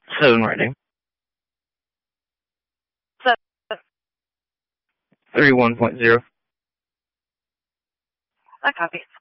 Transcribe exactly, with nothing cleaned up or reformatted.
Seven writing. Seven. Thirty-one point zero. I copy.